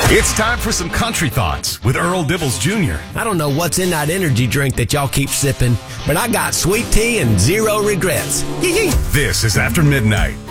It's time for some country thoughts with Earl Dibbles Jr. I don't know what's in that energy drink that y'all keep sipping, but I got sweet tea and zero regrets. Yee-yee. This is After Midnight.